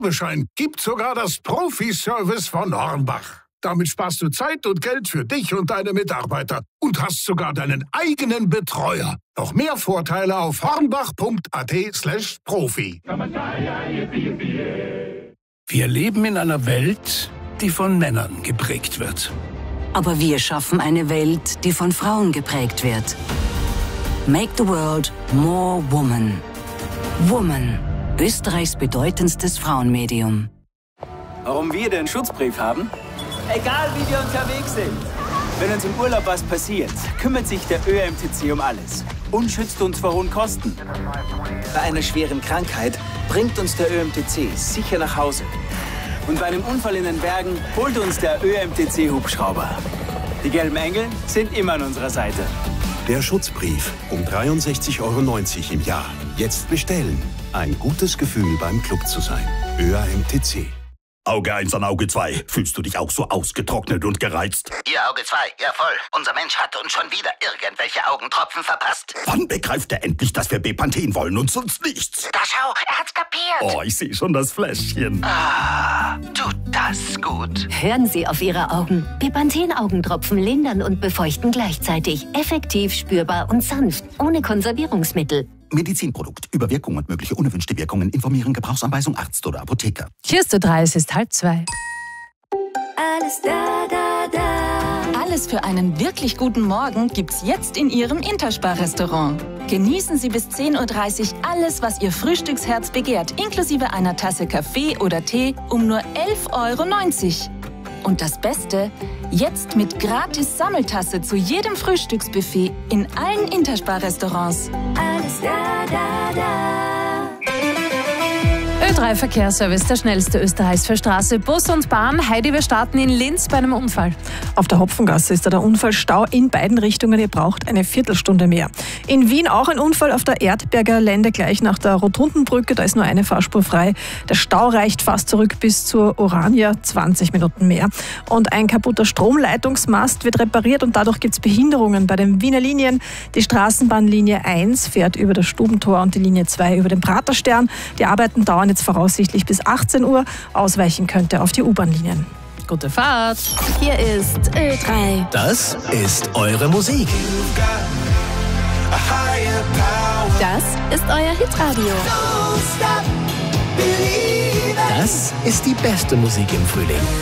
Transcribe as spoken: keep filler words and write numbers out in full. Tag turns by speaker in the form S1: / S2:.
S1: Gewerbeschein gibt sogar das Profi-Service von Hornbach. Damit sparst du Zeit und Geld für dich und deine Mitarbeiter und hast sogar deinen eigenen Betreuer. Noch mehr Vorteile auf hornbach.at slash Profi.
S2: Wir leben in einer Welt, die von Männern geprägt wird.
S3: Aber wir schaffen eine Welt, die von Frauen geprägt wird. Make the world more woman. Woman, Österreichs bedeutendstes Frauenmedium.
S4: Warum wir den Schutzbrief haben? Egal wie wir unterwegs sind. Wenn uns im Urlaub was passiert, kümmert sich der Ö M T C um alles und schützt uns vor hohen Kosten. Bei einer schweren Krankheit bringt uns der Ö M T C sicher nach Hause. Und bei einem Unfall in den Bergen holt uns der Ö M T C-Hubschrauber. Die gelben Engel sind immer an unserer Seite.
S5: Der Schutzbrief um dreiundsechzig Euro neunzig im Jahr. Jetzt bestellen. Ein gutes Gefühl beim Club zu sein. Ö M T C.
S6: Auge eins an Auge zwei. Fühlst du dich auch so ausgetrocknet und gereizt?
S7: Ihr Auge zwei, ja voll. Unser Mensch hat uns schon wieder irgendwelche Augentropfen verpasst.
S6: Wann begreift er endlich, dass wir Bepanthen wollen und sonst nichts?
S7: Da schau, er hat's kapiert.
S6: Oh, ich sehe schon das Fläschchen.
S7: Ah, tut das gut.
S8: Hören Sie auf Ihre Augen. Bepanthen-Augentropfen lindern und befeuchten gleichzeitig. Effektiv, spürbar und sanft. Ohne Konservierungsmittel.
S6: Medizinprodukt. Über Wirkung und mögliche unerwünschte Wirkungen informieren. Gebrauchsanweisung Arzt oder Apotheker.
S9: Hier ist Ö drei, es ist halb zwei.
S10: Alles da, da, da.
S11: Alles für einen wirklich guten Morgen gibt's jetzt in Ihrem Interspar-Restaurant. Genießen Sie bis zehn Uhr dreißig alles, was Ihr Frühstücksherz begehrt, inklusive einer Tasse Kaffee oder Tee um nur elf Euro neunzig. Und das Beste, jetzt mit gratis Sammeltasse zu jedem Frühstücksbuffet in allen Interspar-Restaurants.
S10: Alles da, da, da.
S9: Ö drei Verkehrsservice, der schnellste Österreichs für Straße, Bus und Bahn. Heidi, wir starten in Linz bei einem Unfall.
S12: Auf der Hopfengasse ist da der Unfallstau in beiden Richtungen. Ihr braucht eine Viertelstunde mehr. In Wien auch ein Unfall auf der Erdberger Lände, gleich nach der Rotundenbrücke. Da ist nur eine Fahrspur frei. Der Stau reicht fast zurück bis zur Orania, zwanzig Minuten mehr. Und ein kaputter Stromleitungsmast wird repariert und dadurch gibt es Behinderungen bei den Wiener Linien. Die Straßenbahnlinie eins fährt über das Stubentor und die Linie zwei über den Praterstern. Die Arbeiten dauern jetzt voraussichtlich bis achtzehn Uhr. Ausweichen könnte auf die U-Bahn-Linien.
S9: Gute Fahrt.
S8: Hier ist Ö drei.
S13: Das ist eure Musik.
S8: Das ist euer Hitradio.
S13: Das ist die beste Musik im Frühling.